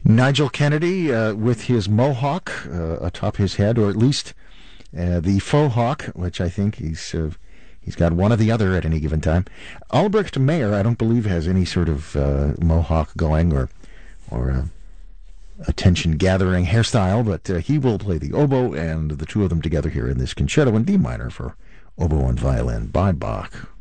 Nigel Kennedy with his mohawk atop his head, or at least the faux hawk, which I think he's got one or the other at any given time. Albrecht Mayer, I don't believe, has any sort of mohawk going or attention-gathering hairstyle, but he will play the oboe, and the two of them together here in this concerto in D minor for oboe and violin by Bach.